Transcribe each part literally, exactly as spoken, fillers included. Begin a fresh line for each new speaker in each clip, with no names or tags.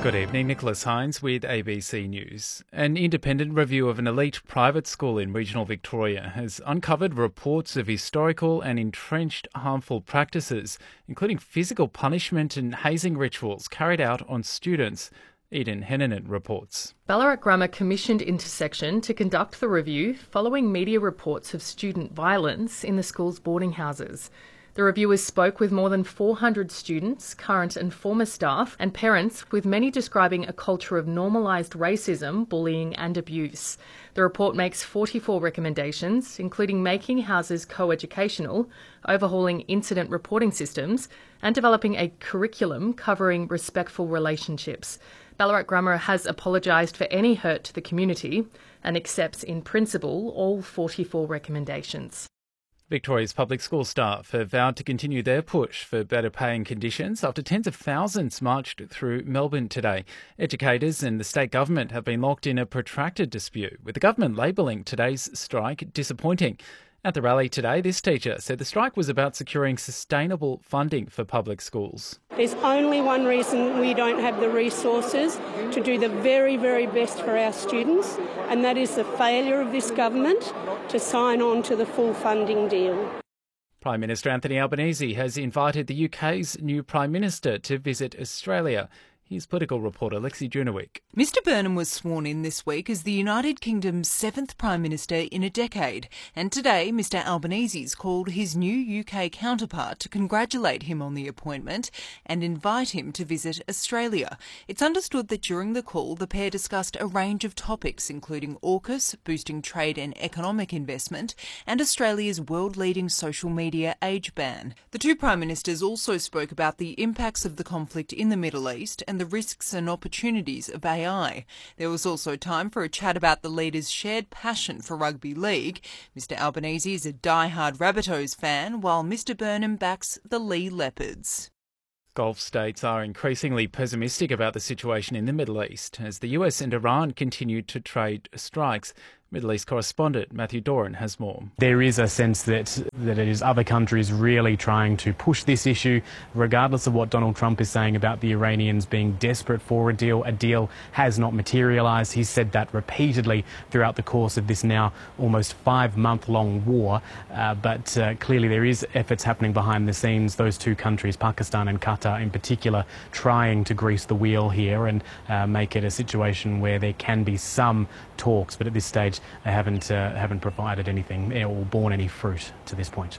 Good evening, Nicholas Hines with A B C News. An independent review of an elite private school in regional Victoria has uncovered reports of historical and entrenched harmful practices, including physical punishment and hazing rituals carried out on students. Eden Hennanen reports.
Ballarat Grammar commissioned Intersection to conduct the review following media reports of student violence in the school's boarding houses. The reviewers spoke with more than four hundred students, current and former staff, and parents, with many describing a culture of normalised racism, bullying and abuse. The report makes forty-four recommendations, including making houses co-educational, overhauling incident reporting systems, and developing a curriculum covering respectful relationships. Ballarat Grammar has apologised for any hurt to the community and accepts in principle all forty-four recommendations.
Victoria's public school staff have vowed to continue their push for better paying conditions after tens of thousands marched through Melbourne today. Educators and the state government have been locked in a protracted dispute, with the government labelling today's strike disappointing. At the rally today, this teacher said the strike was about securing sustainable funding for public schools.
There's only one reason we don't have the resources to do the very, very best for our students, and that is the failure of this government to sign on to the full funding deal.
Prime Minister Anthony Albanese has invited the U K's new Prime Minister to visit Australia. Here's political reporter Lexi Junowick.
Mister Burnham was sworn in this week as the United Kingdom's seventh Prime Minister in a decade, and today Mister Albanese's called his new U K counterpart to congratulate him on the appointment and invite him to visit Australia. It's understood that during the call the pair discussed a range of topics, including AUKUS, boosting trade and economic investment, and Australia's world-leading social media age ban. The two Prime Ministers also spoke about the impacts of the conflict in the Middle East and the risks and opportunities of A I. There was also time for a chat about the leaders' shared passion for rugby league. Mister Albanese is a die-hard Rabbitohs fan, while Mister Burnham backs the Lee Leopards.
Gulf states are increasingly pessimistic about the situation in the Middle East as the U S and Iran continue to trade strikes. Middle East correspondent Matthew Doran has more.
There is a sense that, that it is other countries really trying to push this issue, regardless of what Donald Trump is saying about the Iranians being desperate for a deal. A deal has not materialised. He's said that repeatedly throughout the course of this now almost five-month-long war. Uh, but uh, clearly there is efforts happening behind the scenes. Those two countries, Pakistan and Qatar in particular, trying to grease the wheel here and uh, make it a situation where there can be some talks. But at this stage, they haven't uh, haven't provided anything or borne any fruit to this point.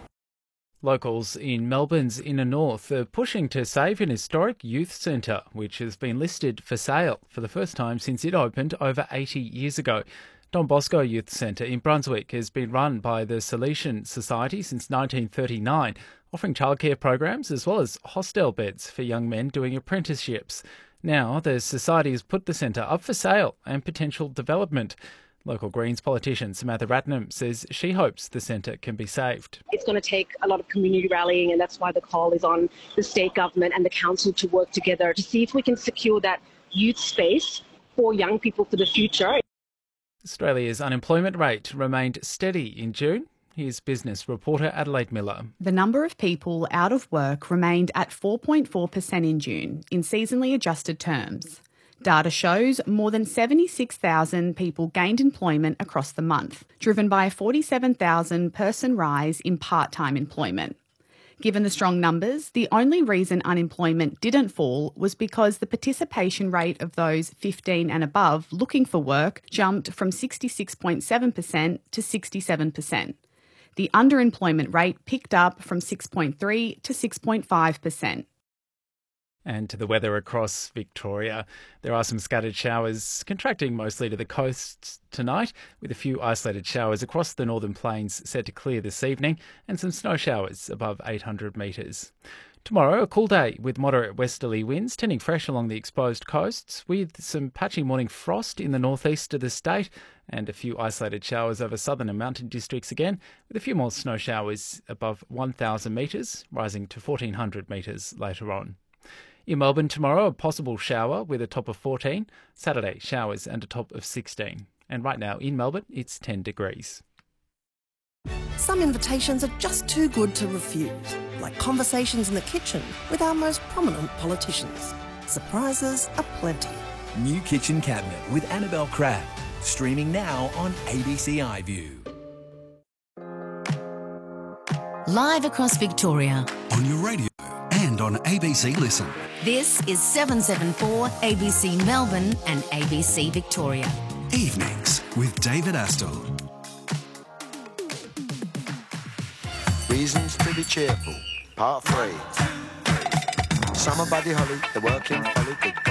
Locals in Melbourne's inner north are pushing to save an historic youth centre, which has been listed for sale for the first time since it opened over eighty years ago. Don Bosco Youth Centre in Brunswick has been run by the Salesian Society since nineteen thirty-nine, offering childcare programs as well as hostel beds for young men doing apprenticeships. Now the Society has put the centre up for sale and potential development. Local Greens politician Samantha Ratnam says she hopes the centre can be saved.
It's going to take a lot of community rallying, and that's why the call is on the state government and the council to work together to see if we can secure that youth space for young people for the future.
Australia's unemployment rate remained steady in June. Here's business reporter Adelaide Miller.
The number of people out of work remained at four point four percent in June in seasonally adjusted terms. Data shows more than seventy-six thousand people gained employment across the month, driven by a forty-seven thousand person rise in part-time employment. Given the strong numbers, the only reason unemployment didn't fall was because the participation rate of those fifteen and above looking for work jumped from sixty-six point seven percent to sixty-seven percent. The underemployment rate picked up from six point three to six point five percent.
And to the weather across Victoria. There are some scattered showers contracting mostly to the coast tonight, with a few isolated showers across the northern plains set to clear this evening and some snow showers above eight hundred metres. Tomorrow, a cool day with moderate westerly winds, tending fresh along the exposed coasts, with some patchy morning frost in the northeast of the state and a few isolated showers over southern and mountain districts again, with a few more snow showers above one thousand metres, rising to fourteen hundred metres later on. In Melbourne tomorrow, a possible shower with a top of fourteen. Saturday, showers and a top of sixteen. And right now in Melbourne, it's ten degrees.
Some invitations are just too good to refuse, like conversations in the kitchen with our most prominent politicians. surprises aplenty.
New Kitchen Cabinet with Annabelle Crabb. Streaming now on A B C iView.
Live across Victoria.
On your radio and on A B C Listen.
This is seven seventy-four A B C Melbourne and A B C Victoria.
Evenings with David Astle.
Reasons to be cheerful, part three. Summer Buddy Holly, the working folly, good